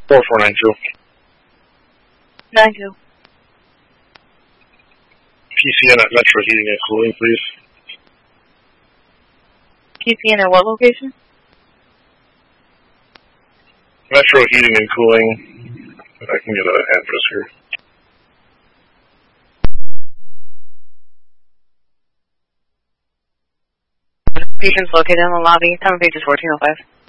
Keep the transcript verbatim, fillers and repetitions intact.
four four nine two. nine two. P C N at Metro Heating and Cooling, please. P C N at what location? Metro Heating and Cooling. If I can get an address here. Patients located in the lobby. Time of page is fourteen oh five.